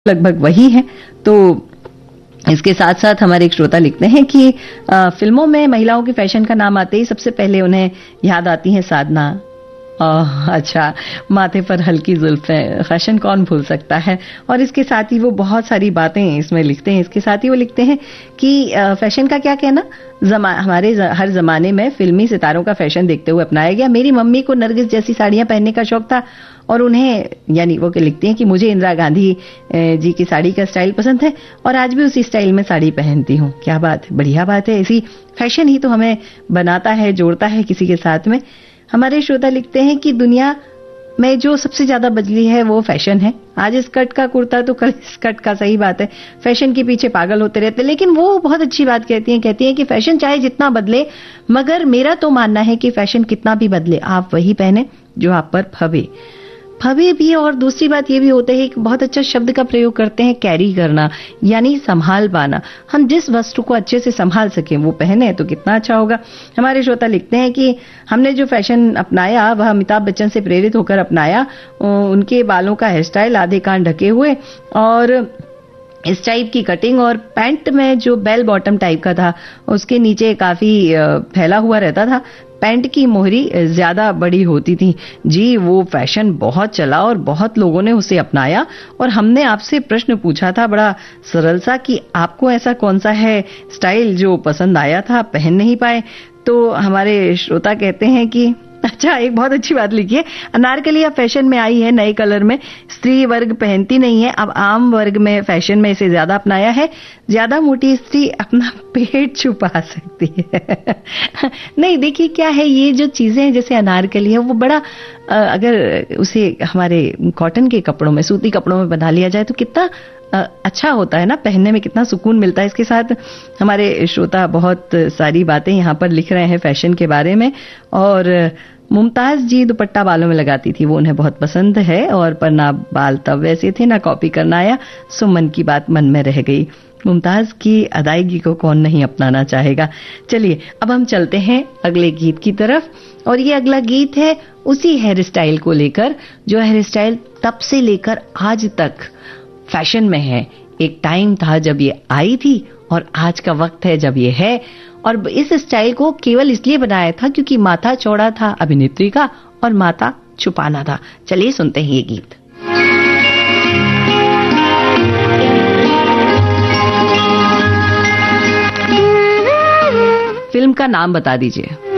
लगभग वही है। तो इसके साथ साथ हमारे एक श्रोता लिखते हैं कि फिल्मों में महिलाओं के फैशन का नाम आते ही सबसे पहले उन्हें याद आती है साधना। अच्छा, माथे पर हल्की जुल्फें, फैशन कौन भूल सकता है। और इसके साथ ही वो बहुत सारी बातें इसमें लिखते हैं। इसके साथ ही वो लिखते हैं कि फैशन का क्या कहना, हमारे हर जमाने में फिल्मी सितारों का फैशन देखते हुए अपनाया गया। मेरी मम्मी को नरगिस जैसी साड़ियां पहनने का शौक था और उन्हें, यानी वो क्या लिखती हैं कि मुझे इंदिरा गांधी जी की साड़ी का स्टाइल पसंद है और आज भी उसी स्टाइल में साड़ी पहनती हूँ। क्या बात, बढ़िया बात है। इसी फैशन ही तो हमें बनाता है, जोड़ता है किसी के साथ में। हमारे श्रोता लिखते हैं कि दुनिया में जो सबसे ज्यादा बदली है वो फैशन है। आज स्कर्ट का कुर्ता तो कल स्कर्ट का, सही बात है। फैशन के पीछे पागल होते रहते, लेकिन वो बहुत अच्छी बात कहती हैं कि फैशन चाहे जितना बदले, मगर मेरा तो मानना है कि फैशन कितना भी बदले, आप वही पहने जो आप पर फबे भी। और दूसरी बात ये भी होता है, एक बहुत अच्छा शब्द का प्रयोग करते हैं, कैरी करना, यानी संभाल पाना। हम जिस वस्तु को अच्छे से संभाल सकें वो पहने तो कितना अच्छा होगा। हमारे श्रोता लिखते हैं कि हमने जो फैशन अपनाया वह अमिताभ बच्चन से प्रेरित होकर अपनाया। उनके बालों का हेयर स्टाइल, आधे कान ढके हुए और इस टाइप की कटिंग, और पैंट में जो बेल बॉटम टाइप का था उसके नीचे काफी फैला हुआ रहता था। पैंट की मोहरी ज्यादा बड़ी होती थी। जी, वो फैशन बहुत चला और बहुत लोगों ने उसे अपनाया। और हमने आपसे प्रश्न पूछा था बड़ा सरल सा कि आपको ऐसा कौन सा है स्टाइल जो पसंद आया था, पहन नहीं पाए। तो हमारे श्रोता कहते हैं कि अच्छा, एक बहुत अच्छी बात लिखी है, अनारकली अब फैशन में आई है नए कलर में। स्त्री वर्ग पहनती नहीं है, अब आम वर्ग में फैशन में इसे ज्यादा अपनाया है। ज्यादा मोटी स्त्री अपना पेट छुपा सकती है। नहीं, देखिए क्या है, ये जो चीजें हैं जैसे अनारकली है, वो बड़ा अगर उसे हमारे कॉटन के कपड़ों में, सूती कपड़ों में बना लिया जाए तो कितना अच्छा होता है ना, पहनने में कितना सुकून मिलता है। इसके साथ हमारे श्रोता बहुत सारी बातें यहाँ पर लिख रहे हैं फैशन के बारे में। और मुमताज जी दुपट्टा बालों में लगाती थी, वो उन्हें बहुत पसंद है। और पर ना बाल तब वैसे थे, ना कॉपी करना आया, सो मन की बात मन में रह गई। मुमताज की अदायगी को कौन नहीं अपनाना चाहेगा। चलिए अब हम चलते हैं अगले गीत की तरफ। और ये अगला गीत है उसी हेयर स्टाइल को लेकर, जो हेयर स्टाइल तब से लेकर आज तक फैशन में है। एक टाइम था जब ये आई थी और आज का वक्त है जब ये है। और इस स्टाइल को केवल इसलिए बनाया था क्योंकि माथा चौड़ा था अभिनेत्री का और माथा छुपाना था। चलिए सुनते हैं ये गीत। फिल्म का नाम बता दीजिए।